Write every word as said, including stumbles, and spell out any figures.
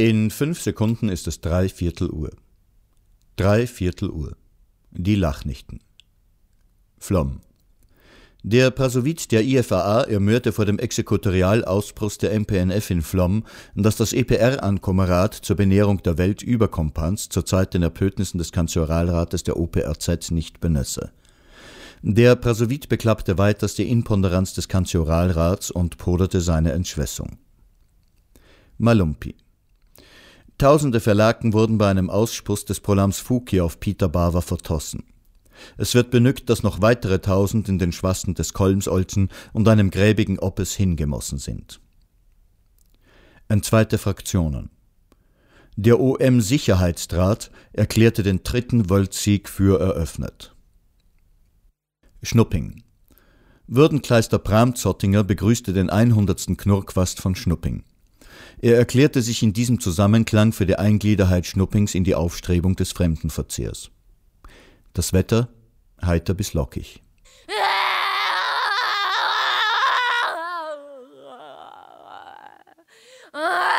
In fünf Sekunden ist es drei Viertel Uhr. Drei Viertel Uhr. Die Lachnichten. Flom. Der Prasowit der I F A A ermührte vor dem Exekutorialausbruch der M P N F in Flom, dass das E P R-Ankommerat zur Benährung der Weltüberkompans zur Zeit den Erpötnissen des Kanzoralrates der O P R Z nicht benösse. Der Prasowit beklappte weiters die Inponderanz des Kanzoralrats und poderte seine Entschwässung. Malumpi. Tausende Verlaken wurden bei einem Ausspuss des Polams Fuki auf Peter Bava vertossen. Es wird benügt, dass noch weitere Tausend in den Schwassen des Kolmsolzen und einem gräbigen Oppes hingemossen sind. Entzweite Fraktionen. Der O M-Sicherheitsrat erklärte den dritten Weltsieg für eröffnet. Schnupping. Würdenkleister Bram Zottinger begrüßte den hundertsten Knurrquast von Schnupping. Er erklärte sich in diesem Zusammenklang für die Eingliederheit Schnuppings in die Aufstrebung des Fremdenverzehrs. Das Wetter heiter bis lockig. Ah!